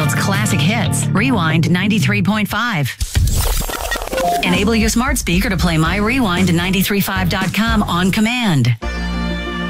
Mansfield's classic hits. Rewind 93.5. Enable your smart speaker to play My Rewind to 935.com on command.